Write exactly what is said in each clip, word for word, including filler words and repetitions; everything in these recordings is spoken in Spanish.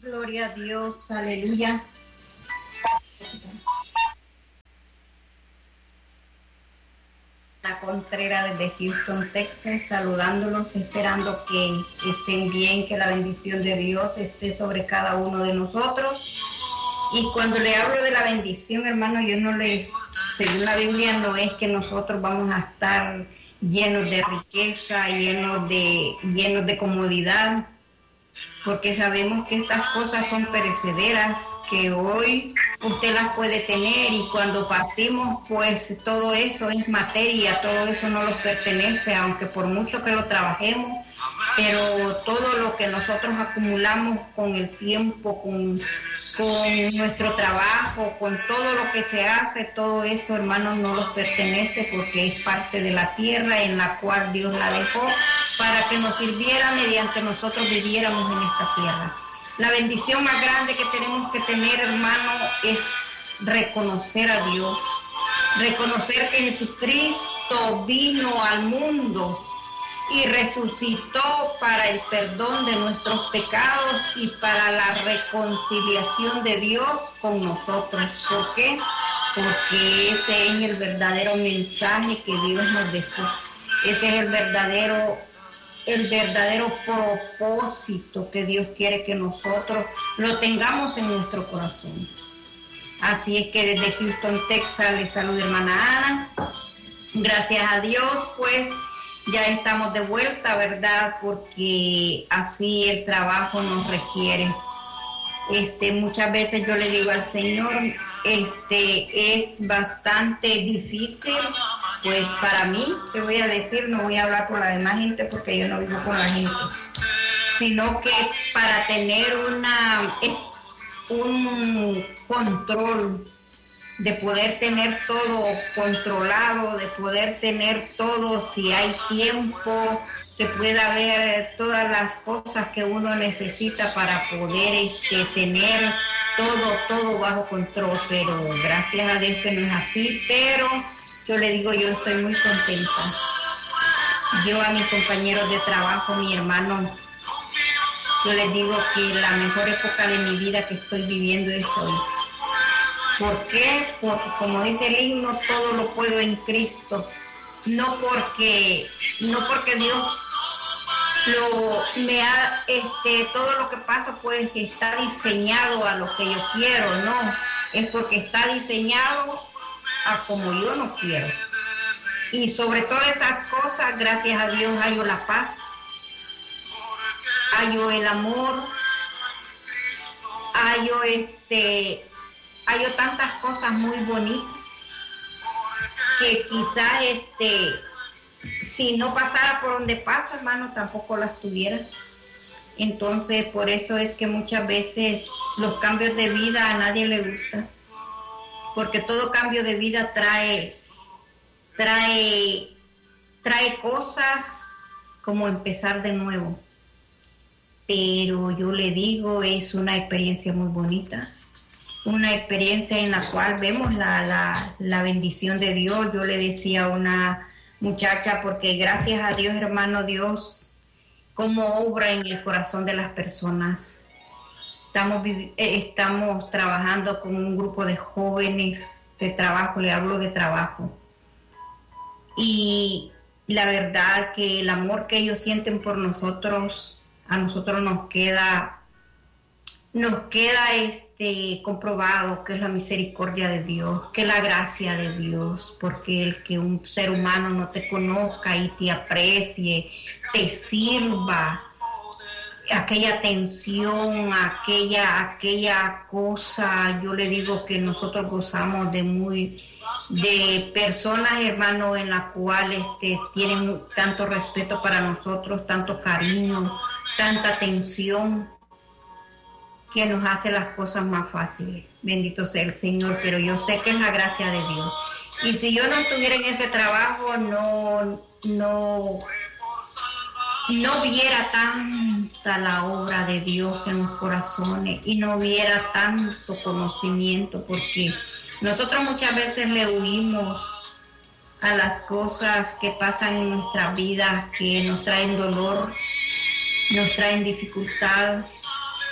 Gloria a Dios, aleluya. La Contreras desde Houston, Texas, saludándolos, esperando que estén bien, que la bendición de Dios esté sobre cada uno de nosotros. Y cuando le hablo de la bendición, hermano, yo no les, según la Biblia, no es que nosotros vamos a estar llenos de riqueza, llenos de, llenos de comodidad, porque sabemos que estas cosas son perecederas, que hoy usted las puede tener y cuando partimos, pues todo eso es materia, todo eso no nos pertenece, aunque por mucho que lo trabajemos, pero todo lo que nosotros acumulamos con el tiempo, con, con nuestro trabajo, con todo lo que se hace, todo eso, hermanos, no nos pertenece porque es parte de la tierra en la cual Dios la dejó para que nos sirviera mediante nosotros viviéramos en esta tierra. La bendición más grande que tenemos que tener, hermano, es reconocer a Dios, reconocer que Jesucristo vino al mundo y resucitó para el perdón de nuestros pecados y para la reconciliación de Dios con nosotros. ¿Por qué? Porque ese es el verdadero mensaje que Dios nos dejó. Ese es el verdadero el verdadero propósito que Dios quiere que nosotros lo tengamos en nuestro corazón. Así es que desde Houston, Texas, les saluda hermana Ana. Gracias a Dios, pues ya estamos de vuelta, ¿verdad? Porque así el trabajo nos requiere. Este, muchas veces yo le digo al Señor, este, es bastante difícil, pues para mí, te voy a decir, no voy a hablar con la demás gente porque yo no vivo con la gente, sino que para tener una, es, un control, de poder tener todo controlado, de poder tener todo, si hay tiempo, que pueda haber todas las cosas que uno necesita para poder este, tener todo, todo bajo control, pero gracias a Dios que no es así, pero yo le digo, yo estoy muy contenta. Yo a mis compañeros de trabajo, mi hermano, yo les digo que la mejor época de mi vida que estoy viviendo es hoy. ¿Por qué? Porque como dice el himno, todo lo puedo en Cristo. No porque, no porque Dios lo, me ha, este, todo lo que pasa pues está diseñado a lo que yo quiero, no, es porque está diseñado a como yo no quiero. Y sobre todas esas cosas, gracias a Dios, hallo la paz, hallo el amor, hallo este, hallo tantas cosas muy bonitas que quizás este, si no pasara por donde paso, hermano, tampoco las tuviera. Entonces, por eso es que muchas veces los cambios de vida a nadie le gusta, porque todo cambio de vida trae, trae, trae cosas como empezar de nuevo. Pero yo le digo, es una experiencia muy bonita, una experiencia en la cual vemos la, la, la bendición de Dios. Yo le decía a una muchacha, porque gracias a Dios, hermano, Dios, cómo obra en el corazón de las personas. Estamos, estamos trabajando con un grupo de jóvenes de trabajo, le hablo de trabajo. Y la verdad que el amor que ellos sienten por nosotros, a nosotros nos queda... Nos queda este comprobado que es la misericordia de Dios, que es la gracia de Dios, porque el que un ser humano no te conozca y te aprecie, te sirva, aquella atención, aquella, aquella cosa, yo le digo que nosotros gozamos de muy, de personas, hermanos, en las cuales este, tienen tanto respeto para nosotros, tanto cariño, tanta atención, que nos hace las cosas más fáciles. Bendito sea el Señor, pero yo sé que es la gracia de Dios. Y si yo no estuviera en ese trabajo, no, no, no viera tanta la obra de Dios en los corazones y no viera tanto conocimiento, porque nosotros muchas veces le huimos a las cosas que pasan en nuestra vida, que nos traen dolor, nos traen dificultades.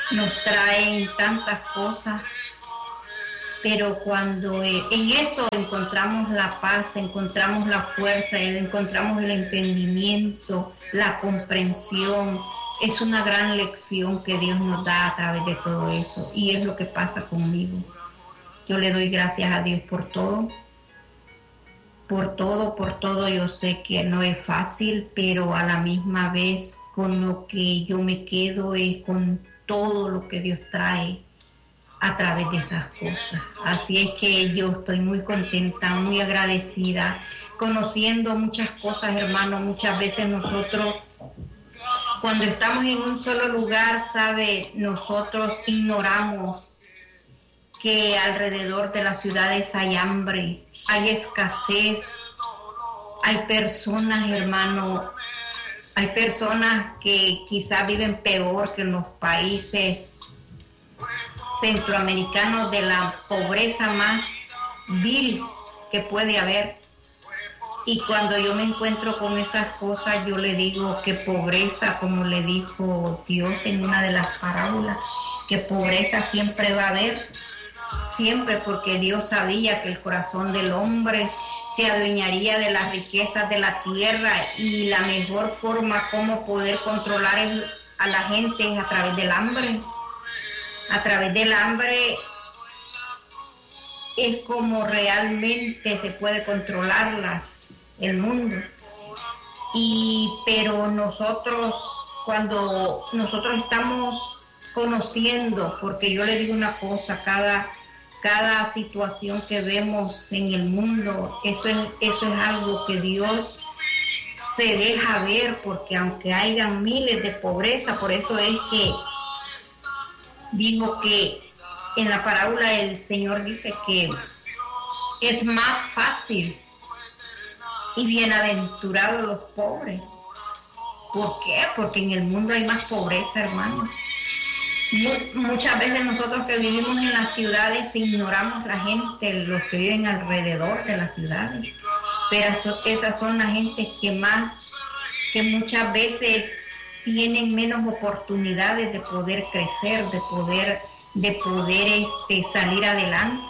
nos traen tantas cosas, pero cuando eh, en eso encontramos la paz, encontramos la fuerza, encontramos el entendimiento, la comprensión, es una gran lección que Dios nos da a través de todo eso, y es lo que pasa conmigo. Yo le doy gracias a Dios por todo, por todo, por todo. Yo sé que no es fácil, pero a la misma vez con lo que yo me quedo es con todo lo que Dios trae a través de esas cosas. Así es que yo estoy muy contenta, muy agradecida, conociendo muchas cosas, hermano. Muchas veces nosotros, cuando estamos en un solo lugar, sabe, nosotros ignoramos que alrededor de las ciudades hay hambre, hay escasez, hay personas, hermano, hay personas que quizás viven peor que en los países centroamericanos, de la pobreza más vil que puede haber. Y cuando yo me encuentro con esas cosas, yo le digo que pobreza, como le dijo Dios en una de las parábolas, que pobreza siempre va a haber, siempre, porque Dios sabía que el corazón del hombre se adueñaría de las riquezas de la tierra, y la mejor forma como poder controlar a la gente es a través del hambre. A través del hambre es como realmente se puede controlarlas el mundo. Y pero nosotros, cuando nosotros estamos conociendo, porque yo le digo una cosa, cada cada situación que vemos en el mundo, eso es eso es algo que Dios se deja ver, porque aunque hayan miles de pobreza, por eso es que digo que en la parábola el Señor dice que es más fácil y bienaventurados los pobres. ¿Por qué? Porque en el mundo hay más pobreza, hermano. Muchas veces nosotros que vivimos en las ciudades ignoramos la gente, los que viven alrededor de las ciudades. Pero esas son las gentes que más, que muchas veces tienen menos oportunidades de poder crecer, de poder, de poder este, salir adelante.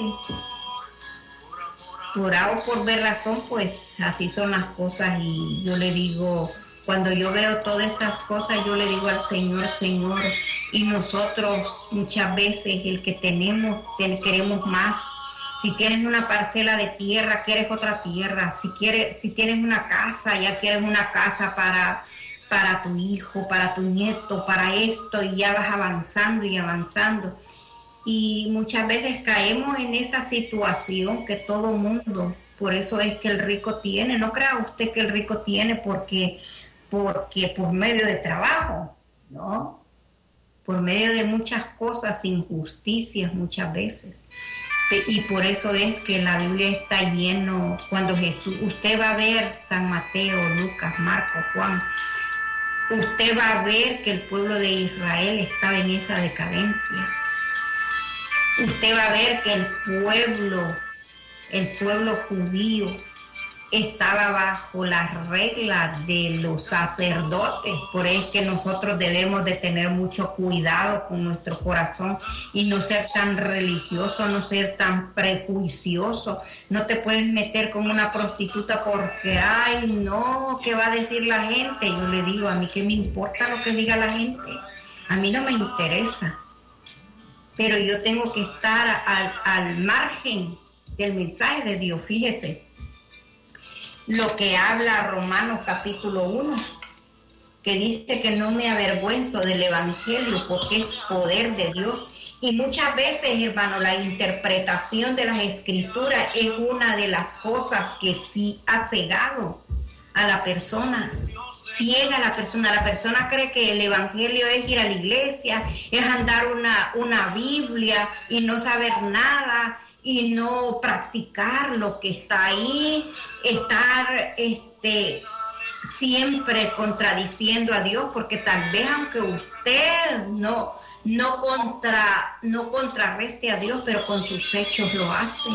Por A o por B razón, pues así son las cosas. Y yo le digo, cuando yo veo todas esas cosas, yo le digo al Señor, Señor, y nosotros muchas veces el que tenemos, queremos más. Si tienes una parcela de tierra, quieres otra tierra. Si quieres, si tienes una casa, ya quieres una casa para... para tu hijo, para tu nieto, para esto, y ya vas avanzando y avanzando. Y muchas veces caemos en esa situación que todo mundo, por eso es que el rico tiene, no crea usted que el rico tiene porque, porque por medio de trabajo, ¿no? Por medio de muchas cosas, injusticias muchas veces. Y por eso es que la Biblia está lleno, cuando Jesús, usted va a ver San Mateo, Lucas, Marcos, Juan, usted va a ver que el pueblo de Israel estaba en esa decadencia. Usted va a ver que el pueblo, el pueblo judío, estaba bajo las reglas de los sacerdotes. Por eso es que nosotros debemos de tener mucho cuidado con nuestro corazón y no ser tan religioso, no ser tan prejuicioso. No te puedes meter con una prostituta porque, ay, no, ¿qué va a decir la gente? Yo le digo, a mí qué me importa lo que diga la gente, a mí no me interesa. Pero yo tengo que estar al, al margen del mensaje de Dios. Fíjese lo que habla Romanos capítulo uno, que dice que no me avergüenzo del evangelio porque es poder de Dios. Y muchas veces, hermano, la interpretación de las escrituras es una de las cosas que sí ha cegado a la persona, ciega a la persona. La persona cree que el evangelio es ir a la iglesia, es andar una, una Biblia y no saber nada, y no practicar lo que está ahí, estar este, siempre contradiciendo a Dios, porque tal vez aunque usted no, no, contra, no contrarreste a Dios, pero con sus hechos lo hace.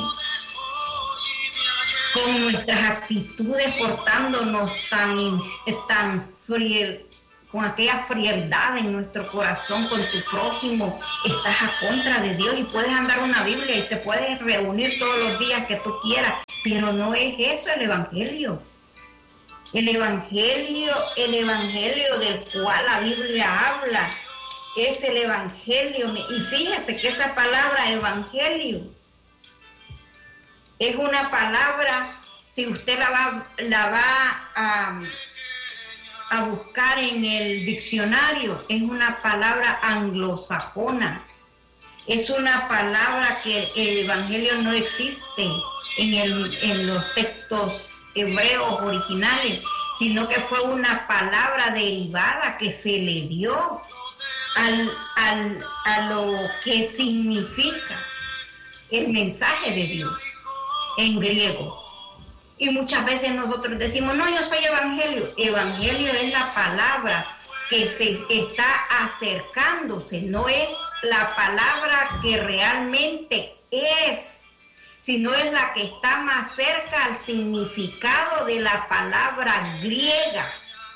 Con nuestras actitudes portándonos tan, tan, friel, con aquella frialdad en nuestro corazón con tu prójimo, estás a contra de Dios. Y puedes andar una Biblia y te puedes reunir todos los días que tú quieras, pero no es eso el evangelio. El evangelio, el evangelio del cual la Biblia habla, es el evangelio. Y fíjate que esa palabra evangelio es una palabra, si usted la va, la va a, a buscar en el diccionario, es una palabra anglosajona. Es una palabra que el evangelio no existe en, el, en los textos hebreos originales, sino que fue una palabra derivada que se le dio al, al, a lo que significa el mensaje de Dios en griego. Y muchas veces nosotros decimos, no, yo soy evangelio. Evangelio es la palabra que se está acercándose, no es la palabra que realmente es, sino es la que está más cerca al significado de la palabra griega.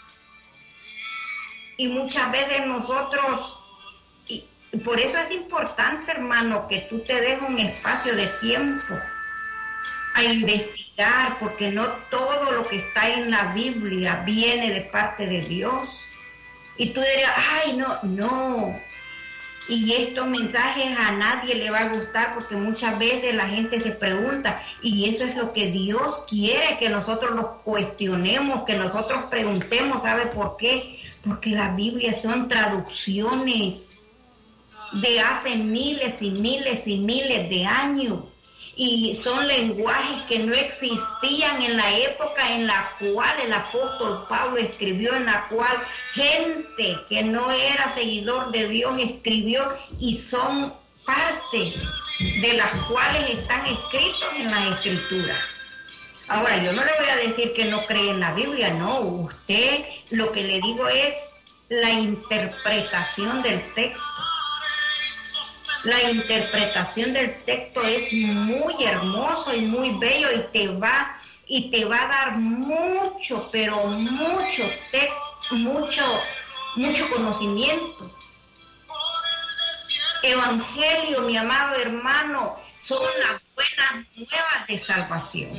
Y muchas veces nosotros, y por eso es importante, hermano, que tú te des un espacio de tiempo a investigar, porque no todo lo que está en la Biblia viene de parte de Dios. Y tú dirás, ay, no, no. Y estos mensajes a nadie le va a gustar, porque muchas veces la gente se pregunta, y eso es lo que Dios quiere, que nosotros los cuestionemos, que nosotros preguntemos. ¿Sabe por qué? Porque la Biblia son traducciones de hace miles y miles y miles de años. Y son lenguajes que no existían en la época en la cual el apóstol Pablo escribió, en la cual gente que no era seguidor de Dios escribió, y son partes de las cuales están escritos en las escrituras. Ahora, yo no le voy a decir que no cree en la Biblia, no. Usted, lo que le digo es la interpretación del texto. La interpretación del texto es muy hermoso y muy bello, y te va y te va a dar mucho, pero mucho texto, mucho, mucho conocimiento. Evangelio, mi amado hermano, son las buenas nuevas de salvación.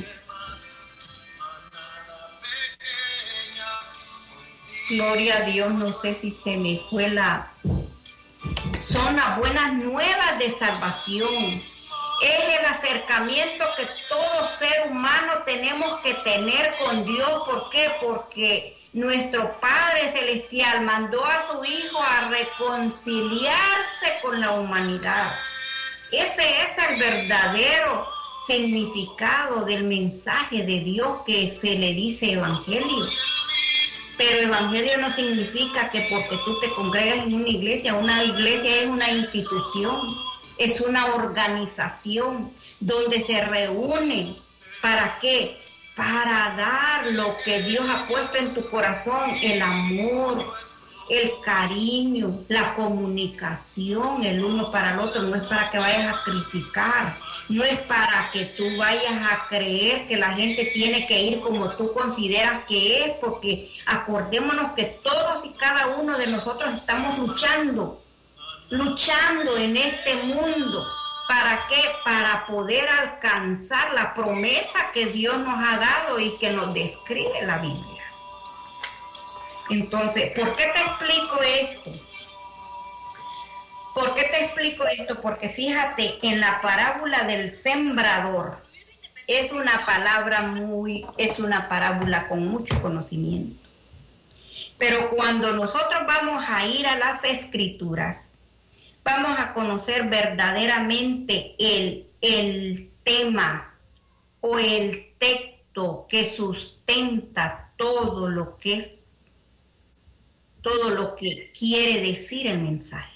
Gloria a Dios, no sé si se me fue la... Son las buenas nuevas de salvación. Es el acercamiento que todo ser humano tenemos que tener con Dios. ¿Por qué? Porque nuestro Padre Celestial mandó a su Hijo a reconciliarse con la humanidad. Ese es el verdadero significado del mensaje de Dios que se le dice evangelio. Pero evangelio no significa que porque tú te congregas en una iglesia, una iglesia es una institución, es una organización donde se reúnen. ¿Para qué? Para dar lo que Dios ha puesto en tu corazón, el amor, el cariño, la comunicación el uno para el otro. No es para que vayas a criticar, no es para que tú vayas a creer que la gente tiene que ir como tú consideras que es, porque acordémonos que todos y cada uno de nosotros estamos luchando, luchando en este mundo. ¿Para qué? Para poder alcanzar la promesa que Dios nos ha dado y que nos describe la Biblia. Entonces, ¿por qué te explico esto? ¿Por qué te explico esto? Porque fíjate, en la parábola del sembrador, es una palabra muy, es una parábola con mucho conocimiento. Pero cuando nosotros vamos a ir a las Escrituras, vamos a conocer verdaderamente el, el tema o el texto que sustenta todo lo que es, todo lo que quiere decir el mensaje.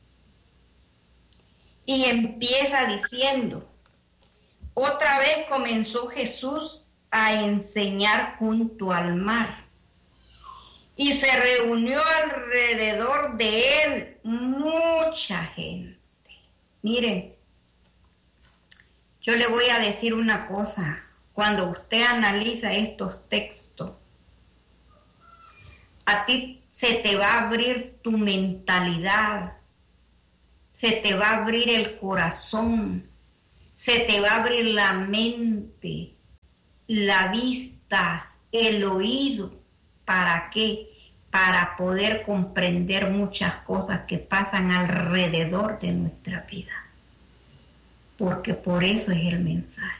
Y empieza diciendo, otra vez comenzó Jesús a enseñar junto al mar, y se reunió alrededor de él mucha gente. Mire, yo le voy a decir una cosa, cuando usted analiza estos textos, a ti se te va a abrir tu mentalidad, se te va a abrir el corazón, se te va a abrir la mente, la vista, el oído. ¿Para qué? Para poder comprender muchas cosas que pasan alrededor de nuestra vida. Porque por eso es el mensaje.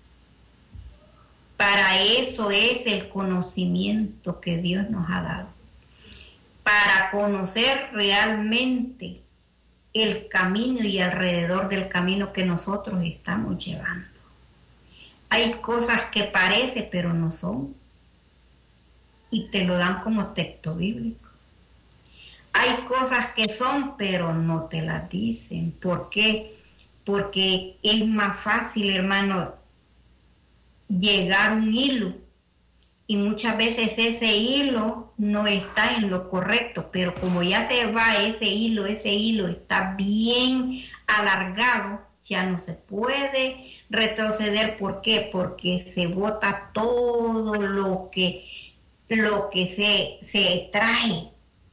Para eso es el conocimiento que Dios nos ha dado. Para conocer realmente el camino y alrededor del camino que nosotros estamos llevando. Hay cosas que parecen pero no son. Y te lo dan como texto bíblico. Hay cosas que son pero no te las dicen. ¿Por qué? Porque es más fácil, hermano, llegar a un hilo. Y muchas veces ese hilo no está en lo correcto, pero como ya se va ese hilo, ese hilo está bien alargado, ya no se puede retroceder. ¿Por qué? Porque se bota todo lo que, lo que se, se trae.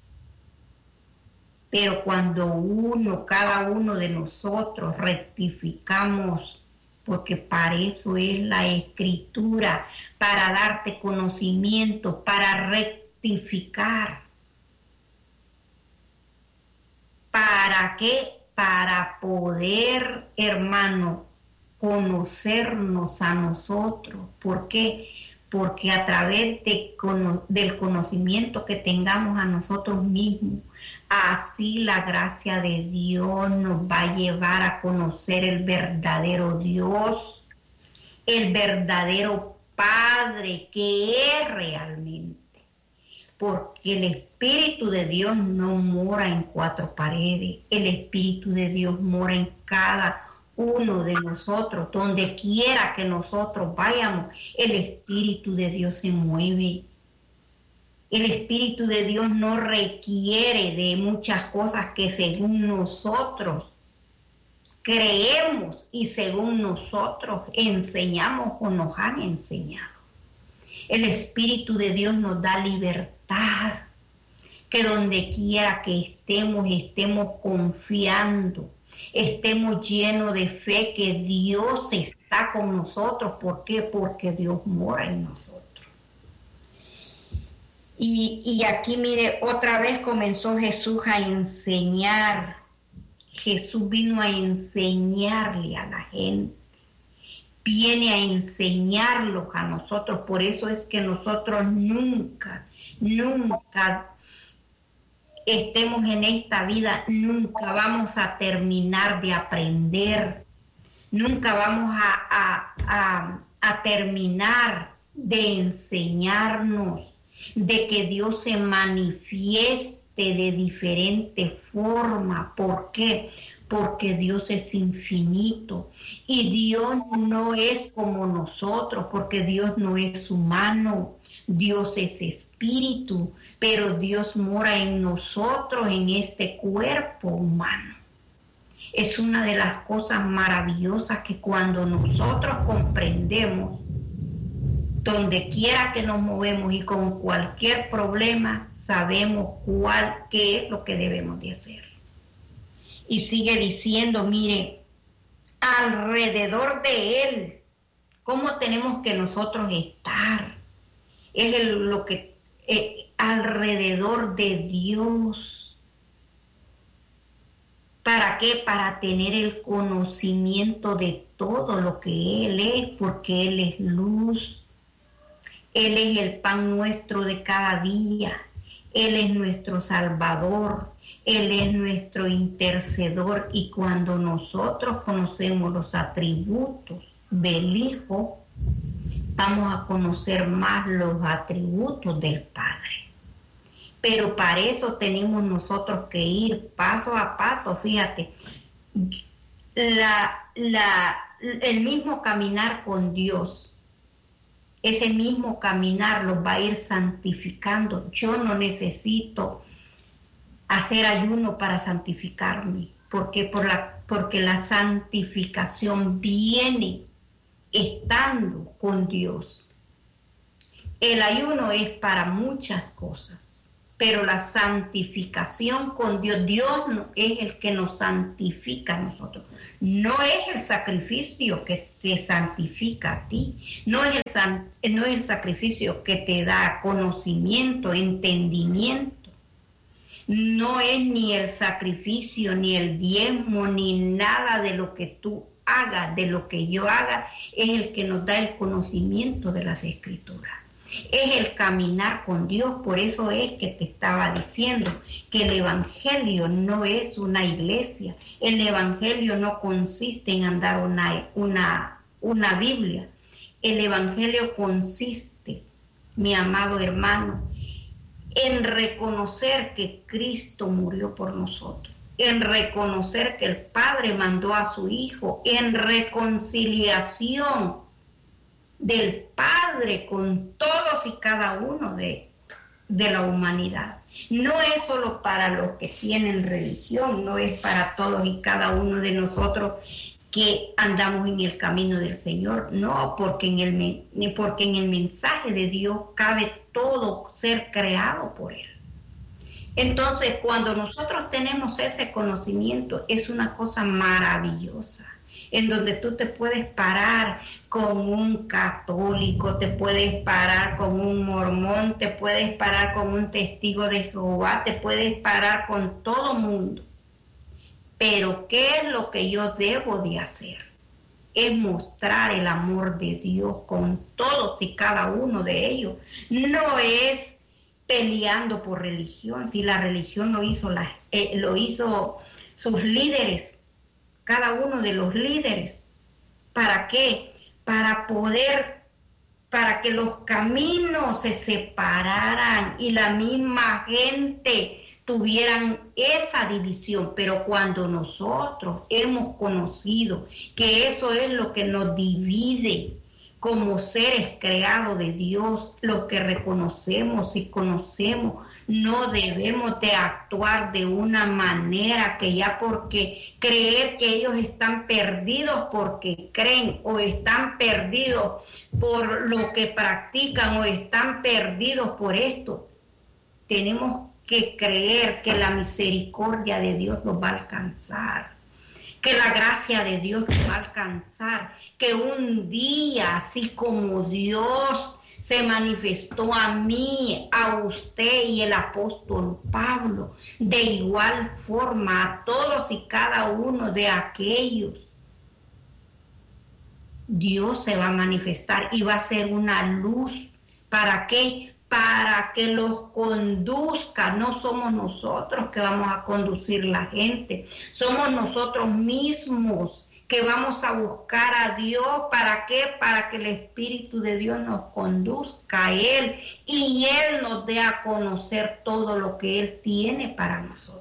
Pero cuando uno, cada uno de nosotros rectificamos, porque para eso es la escritura, para darte conocimiento, para rectificar. ¿Para qué? Para poder, hermano, conocernos a nosotros. ¿Por qué? Porque a través de, del conocimiento que tengamos a nosotros mismos, así la gracia de Dios nos va a llevar a conocer el verdadero Dios, el verdadero Padre que es realmente. Porque el Espíritu de Dios no mora en cuatro paredes, el Espíritu de Dios mora en cada uno de nosotros, donde quiera que nosotros vayamos, el Espíritu de Dios se mueve. El Espíritu de Dios no requiere de muchas cosas que según nosotros creemos y según nosotros enseñamos o nos han enseñado. El Espíritu de Dios nos da libertad, que donde quiera que estemos, estemos confiando, estemos llenos de fe que Dios está con nosotros. ¿Por qué? Porque Dios mora en nosotros. Y, y aquí, mire, otra vez comenzó Jesús a enseñar. Jesús vino a enseñarle a la gente. Viene a enseñarlos a nosotros. Por eso es que nosotros nunca, nunca estemos en esta vida, nunca vamos a terminar de aprender. Nunca vamos a, a, a, a terminar de enseñarnos, de que Dios se manifieste de diferente forma. ¿Por qué? Porque Dios es infinito y Dios no es como nosotros, porque Dios no es humano, Dios es espíritu, pero Dios mora en nosotros, en este cuerpo humano. Es una de las cosas maravillosas que cuando nosotros comprendemos, donde quiera que nos movemos y con cualquier problema, sabemos cuál, qué es lo que debemos de hacer. Y sigue diciendo, mire, alrededor de Él, ¿cómo tenemos que nosotros estar? Es el, lo que, eh, alrededor de Dios. ¿Para qué? Para tener el conocimiento de todo lo que Él es, porque Él es luz. Él es el pan nuestro de cada día. Él es nuestro Salvador. Él es nuestro intercedor. Y cuando nosotros conocemos los atributos del Hijo, vamos a conocer más los atributos del Padre. Pero para eso tenemos nosotros que ir paso a paso. Fíjate, la, la, el mismo caminar con Dios, ese mismo caminar los va a ir santificando. Yo no necesito hacer ayuno para santificarme, porque, por la, porque la santificación viene estando con Dios. El ayuno es para muchas cosas, pero la santificación con Dios, Dios es el que nos santifica a nosotros. No es el sacrificio que te santifica a ti, no es el, san, no es el sacrificio que te da conocimiento, entendimiento, no es ni el sacrificio, ni el diezmo, ni nada de lo que tú hagas, de lo que yo haga, es el que nos da el conocimiento de las Escrituras. Es el caminar con Dios. Por eso es que te estaba diciendo que el Evangelio no es una iglesia. El Evangelio no consiste en andar una, una, una Biblia. El Evangelio consiste, mi amado hermano, en reconocer que Cristo murió por nosotros, en reconocer que el Padre mandó a su Hijo, en reconciliación del Padre con todos y cada uno de, de la humanidad. No es solo para los que tienen religión, no es para todos y cada uno de nosotros que andamos en el camino del Señor, no, porque en el, porque en el mensaje de Dios cabe todo ser creado por Él. Entonces, cuando nosotros tenemos ese conocimiento, es una cosa maravillosa, en donde tú te puedes parar con un católico, te puedes parar con un mormón, te puedes parar con un testigo de Jehová, te puedes parar con todo mundo. Pero ¿qué es lo que yo debo de hacer? Es mostrar el amor de Dios con todos y cada uno de ellos. No es peleando por religión. Si la religión lo hizo, la, eh, lo hizo sus líderes, cada uno de los líderes. ¿Para qué? Para poder, para que los caminos se separaran y la misma gente tuvieran esa división. Pero cuando nosotros hemos conocido que eso es lo que nos divide como seres creados de Dios, lo que reconocemos y conocemos, no debemos de actuar de una manera que ya porque creer que ellos están perdidos porque creen, o están perdidos por lo que practican, o están perdidos por esto. Tenemos que creer que la misericordia de Dios nos va a alcanzar, que la gracia de Dios nos va a alcanzar, que un día, así como Dios se manifestó a mí, a usted y el apóstol Pablo, de igual forma a todos y cada uno de aquellos, Dios se va a manifestar y va a ser una luz. ¿Para qué? Para que los conduzca. No somos nosotros que vamos a conducir la gente, somos nosotros mismos que vamos a buscar a Dios. ¿Para qué? Para que el Espíritu de Dios nos conduzca a Él y Él nos dé a conocer todo lo que Él tiene para nosotros.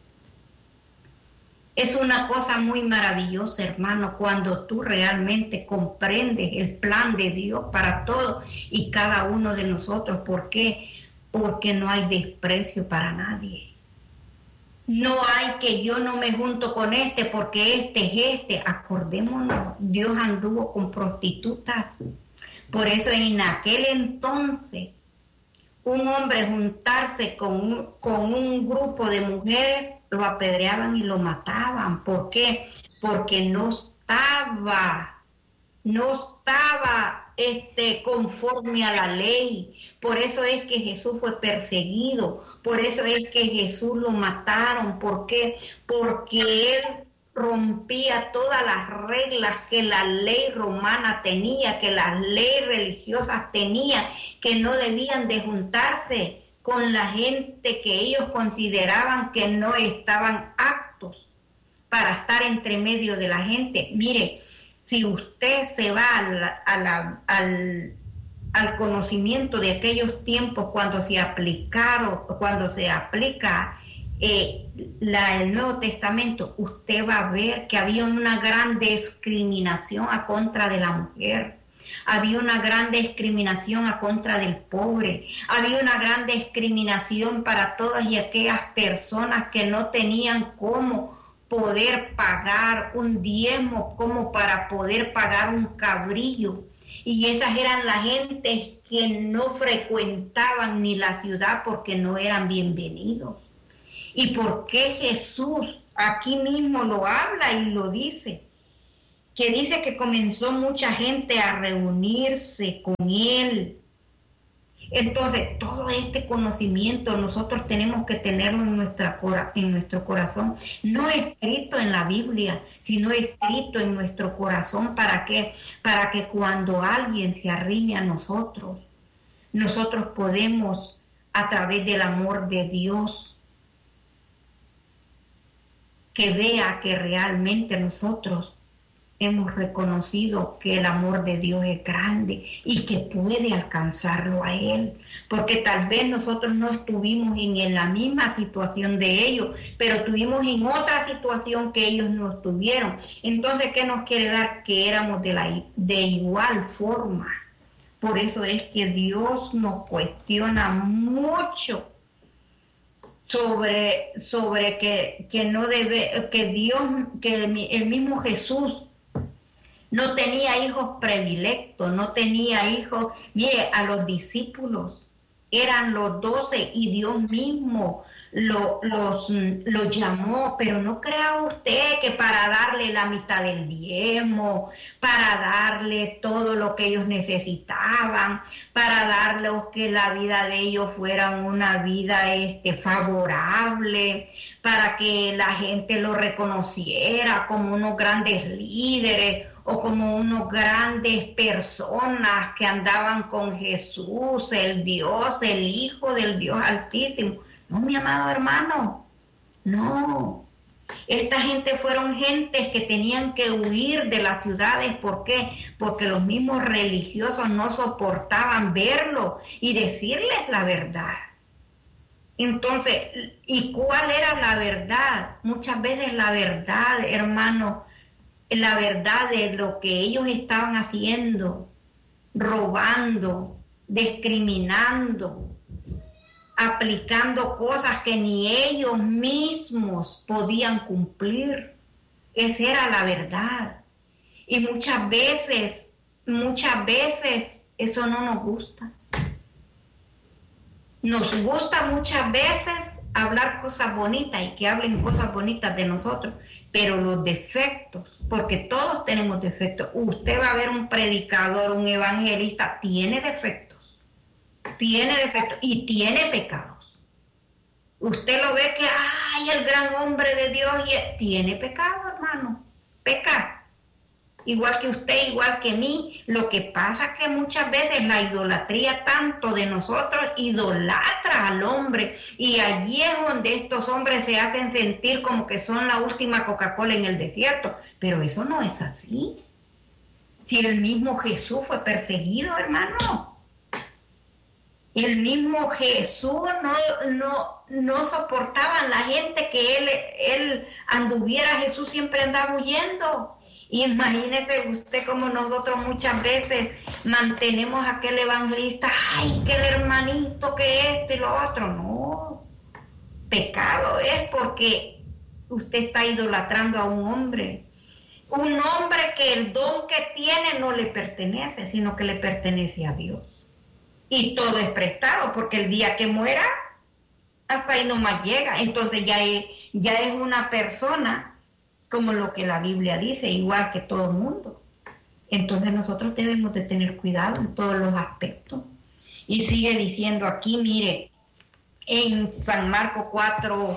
Es una cosa muy maravillosa, hermano, cuando tú realmente comprendes el plan de Dios para todos y cada uno de nosotros. ¿Por qué? Porque no hay desprecio para nadie. No hay que yo no me junto con este porque este es este. Acordémonos, Dios anduvo con prostitutas. Por eso en aquel entonces, un hombre juntarse con un, con un grupo de mujeres, lo apedreaban y lo mataban. ¿Por qué? Porque no estaba, no estaba este, conforme a la ley. Por eso es que Jesús fue perseguido, por eso es que Jesús lo mataron. ¿Por qué? Porque Él rompía todas las reglas que la ley romana tenía, que las leyes religiosas tenían, que no debían de juntarse con la gente que ellos consideraban que no estaban aptos para estar entre medio de la gente. Mire, si usted se va a la, a la, al, al conocimiento de aquellos tiempos cuando se aplicaron, cuando se aplica eh, la, el Nuevo Testamento, usted va a ver que había una gran discriminación a contra de la mujer. Había una gran discriminación a contra del pobre. Había una gran discriminación para todas y aquellas personas que no tenían cómo poder pagar un diezmo, como para poder pagar un cabrillo. Y esas eran las gentes que no frecuentaban ni la ciudad porque no eran bienvenidos. ¿Y por qué Jesús aquí mismo lo habla y lo dice? Que dice que comenzó mucha gente a reunirse con él. Entonces, todo este conocimiento nosotros tenemos que tenerlo en, nuestra, en nuestro corazón, no escrito en la Biblia, sino escrito en nuestro corazón. ¿Para qué? Para que cuando alguien se arrime a nosotros, nosotros podemos, a través del amor de Dios, que vea que realmente nosotros hemos reconocido que el amor de Dios es grande y que puede alcanzarlo a Él, porque tal vez nosotros no estuvimos en, en la misma situación de ellos, pero estuvimos en otra situación que ellos no estuvieron. Entonces, ¿qué nos quiere dar? Que éramos de, la, de igual forma. Por eso es que Dios nos cuestiona mucho sobre, sobre que, que no debe, que Dios, que el, el mismo Jesús no tenía hijos predilectos, no tenía hijos. Mire, a los discípulos eran los doce y Dios mismo lo, los, los llamó, pero no crea usted que para darle la mitad del diezmo, para darle todo lo que ellos necesitaban, para darles que la vida de ellos fuera una vida este, favorable, para que la gente lo reconociera como unos grandes líderes, o como unos grandes personas que andaban con Jesús, el Dios, el Hijo del Dios Altísimo. No, mi amado hermano, no. Esta gente fueron gentes que tenían que huir de las ciudades. ¿Por qué? Porque los mismos religiosos no soportaban verlo y decirles la verdad. Entonces, ¿y cuál era la verdad? Muchas veces la verdad, hermano, la verdad de lo que ellos estaban haciendo, robando, discriminando, aplicando cosas que ni ellos mismos podían cumplir. Esa era la verdad. Y muchas veces, muchas veces eso no nos gusta. Nos gusta muchas veces hablar cosas bonitas y que hablen cosas bonitas de nosotros, pero los defectos, porque todos tenemos defectos. Usted va a ver un predicador, un evangelista, tiene defectos, tiene defectos y tiene pecados. Usted lo ve que, ay, el gran hombre de Dios, y tiene pecado, hermano, peca. Igual que usted, igual que mí. Lo que pasa es que muchas veces la idolatría tanto de nosotros idolatra al hombre, y allí es donde estos hombres se hacen sentir como que son la última Coca-Cola en el desierto. Pero eso no es así. Si el mismo Jesús fue perseguido, hermano. El mismo Jesús no, no, no soportaba la gente que él, él anduviera. Jesús siempre andaba huyendo. Imagínese usted como nosotros muchas veces mantenemos a aquel evangelista, ay, que el hermanito, que esto y lo otro. No, pecado es porque usted está idolatrando a un hombre. Un hombre que el don que tiene no le pertenece, sino que le pertenece a Dios. Y todo es prestado, porque el día que muera, hasta ahí nomás llega. Entonces ya es, ya es una persona como lo que la Biblia dice, igual que todo el mundo. Entonces nosotros debemos de tener cuidado en todos los aspectos. Y sigue diciendo aquí, mire, en San Marcos cuatro,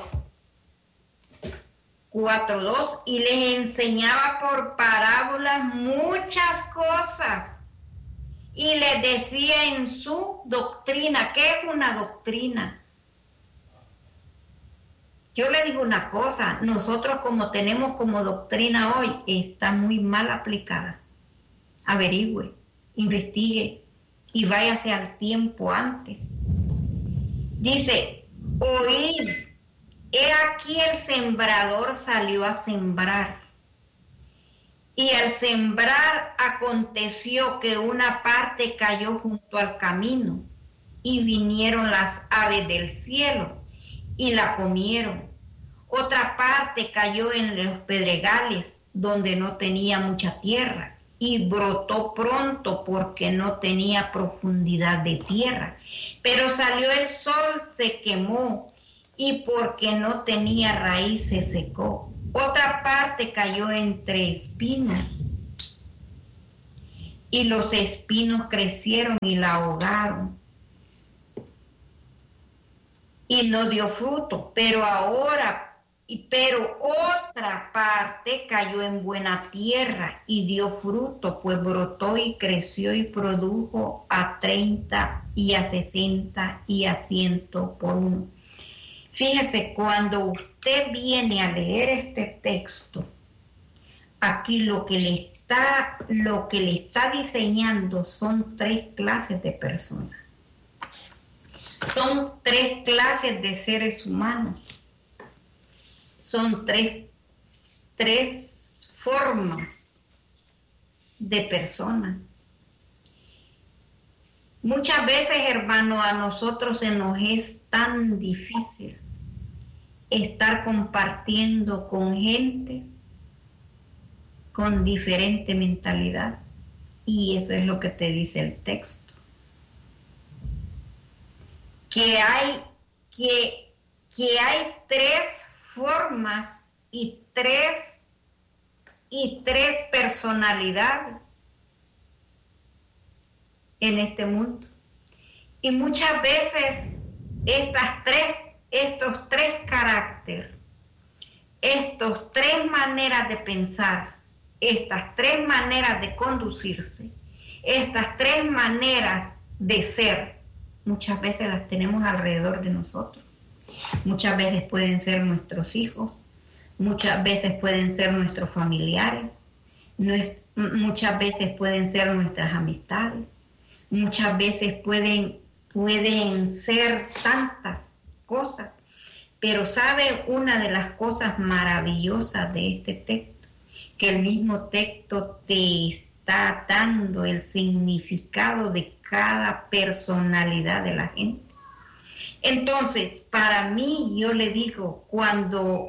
cuatro, dos, y les enseñaba por parábolas muchas cosas, y les decía en su doctrina. ¿Qué es una doctrina? Yo le digo una cosa, nosotros como tenemos como doctrina hoy, está muy mal aplicada. Averigüe, investigue y váyase al tiempo antes. Dice, oíd, he aquí el sembrador salió a sembrar. Y al sembrar aconteció que una parte cayó junto al camino, y vinieron las aves del cielo y la comieron. Otra parte cayó en los pedregales, donde no tenía mucha tierra, y brotó pronto porque no tenía profundidad de tierra. Pero salió el sol, se quemó, y porque no tenía raíz se secó. Otra parte cayó entre espinos, y los espinos crecieron y la ahogaron, y no dio fruto. Pero ahora, pero otra parte cayó en buena tierra y dio fruto, pues brotó y creció y produjo a treinta y a sesenta y a ciento por uno. Fíjese, cuando usted viene a leer este texto, aquí lo que le está, lo que le está diseñando son tres clases de personas. Son tres clases de seres humanos. Son tres, tres formas de personas. Muchas veces, hermano, a nosotros se nos es tan difícil estar compartiendo con gente con diferente mentalidad. Y eso es lo que te dice el texto. Que hay, que, que hay tres formas y tres, y tres personalidades en este mundo. Y muchas veces estas tres, estos tres caracteres, estos tres maneras de pensar, estas tres maneras de conducirse, estas tres maneras de ser, muchas veces las tenemos alrededor de nosotros. Muchas veces pueden ser nuestros hijos, muchas veces pueden ser nuestros familiares, muchas veces pueden ser nuestras amistades, muchas veces pueden, pueden ser tantas cosas. Pero ¿sabe una de las cosas maravillosas de este texto? Que el mismo texto te está dando el significado de cada personalidad de la gente. Entonces, para mí, yo le digo, cuando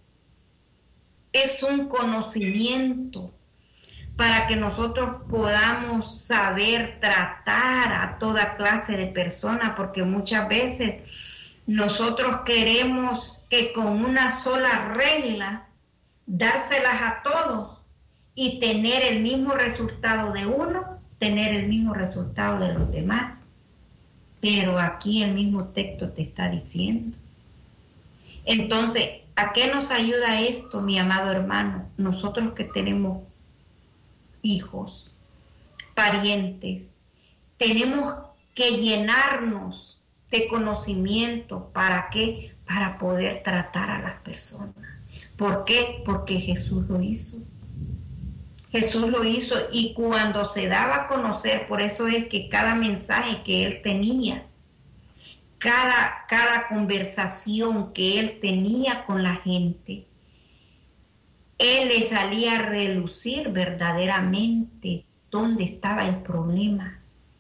es un conocimiento para que nosotros podamos saber tratar a toda clase de personas, porque muchas veces nosotros queremos que con una sola regla dárselas a todos y tener el mismo resultado de uno, tener el mismo resultado de los demás. Pero aquí el mismo texto te está diciendo. Entonces, ¿a qué nos ayuda esto, mi amado hermano? Nosotros que tenemos hijos, parientes, tenemos que llenarnos de conocimiento. ¿Para qué? Para poder tratar a las personas. ¿Por qué? Porque Jesús lo hizo. Jesús lo hizo, y cuando se daba a conocer, por eso es que cada mensaje que él tenía, cada, cada conversación que él tenía con la gente, él le salía a relucir verdaderamente dónde estaba el problema.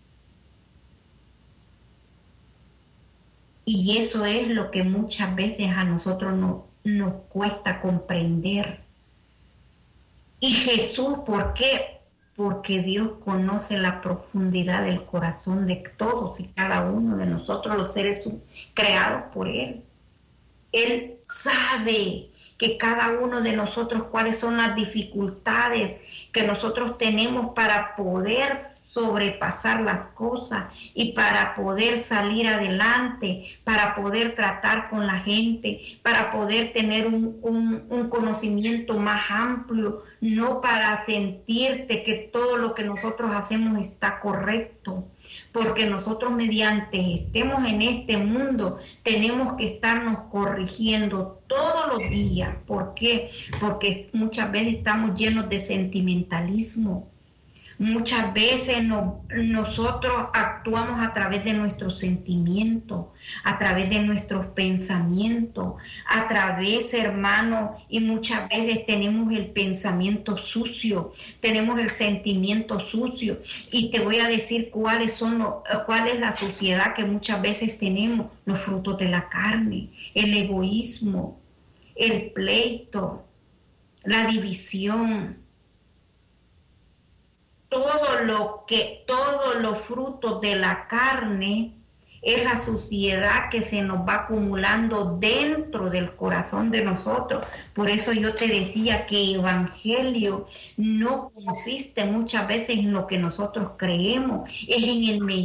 Y eso es lo que muchas veces a nosotros no, nos cuesta comprender. Y Jesús, ¿por qué? Porque Dios conoce la profundidad del corazón de todos y cada uno de nosotros, los seres creados por Él. Él sabe que cada uno de nosotros cuáles son las dificultades que nosotros tenemos para poder sobrepasar las cosas y para poder salir adelante, para poder tratar con la gente, para poder tener un, un, un conocimiento más amplio, no para sentirte que todo lo que nosotros hacemos está correcto, porque nosotros mediante estemos en este mundo tenemos que estarnos corrigiendo todos los días. ¿Por qué? Porque muchas veces estamos llenos de sentimentalismo. Muchas veces no, nosotros actuamos a través de nuestros sentimientos, a través de nuestros pensamientos, a través, hermano, y muchas veces tenemos el pensamiento sucio, tenemos el sentimiento sucio. Y te voy a decir cuáles son los, cuál es la suciedad que muchas veces tenemos: los frutos de la carne, el egoísmo, el pleito, la división. todo lo que, todos los frutos de la carne es la suciedad que se nos va acumulando dentro del corazón de nosotros. Por eso yo te decía que evangelio no consiste muchas veces en lo que nosotros creemos, es en el